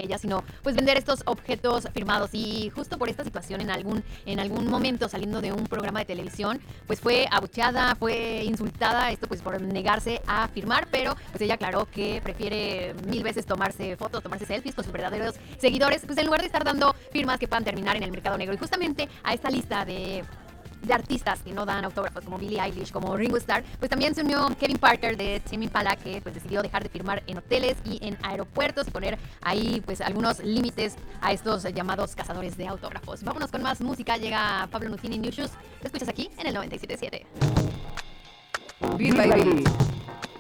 ella, sino pues vender estos objetos firmados. Y justo por esta situación en algún momento saliendo de un programa de televisión, pues fue abucheada, fue insultada, esto pues por negarse a firmar, pero pues ella aclaró que prefiere mil veces tomarse fotos, tomarse selfies con sus verdaderos seguidores, pues en lugar de estar dando firmas que puedan terminar en el mercado negro. Y justamente a esta lista de artistas que no dan autógrafos como Billie Eilish, como Ringo Starr, pues también se unió Kevin Parker de Tame Impala, que pues decidió dejar de firmar en hoteles y en aeropuertos y poner ahí pues algunos límites a estos llamados cazadores de autógrafos. Vámonos con más música, llega Pablo Nutini, New Shoes, lo escuchas aquí en el 97.7. Beat by Beat.